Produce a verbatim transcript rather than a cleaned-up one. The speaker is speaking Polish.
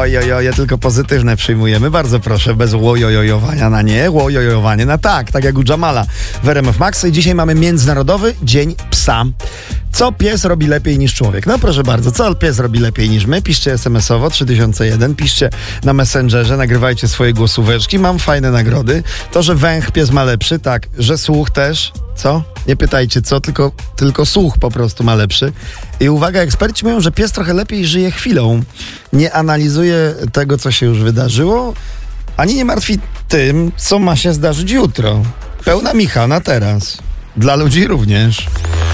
Oj, oj, oj, ja tylko pozytywne przyjmujemy. Bardzo proszę, bez łojojojowania na nie, łojojojowanie na tak, tak jak u Jamala w R M F Max. I dzisiaj mamy Międzynarodowy Dzień Psa. Co pies robi lepiej niż człowiek? No proszę bardzo, co pies robi lepiej niż my? Piszcie es em es owo trzy tysiące jeden, piszcie na Messengerze, nagrywajcie swoje głosóweczki. Mam fajne nagrody. To, że węch pies ma lepszy, tak, że słuch też. Co? Nie pytajcie co, tylko, tylko słuch po prostu ma lepszy. I uwaga, eksperci mówią, że pies trochę lepiej żyje chwilą. Nie analizuje tego, co się już wydarzyło, ani nie martwi tym, co ma się zdarzyć jutro. Pełna micha na teraz. Dla ludzi również.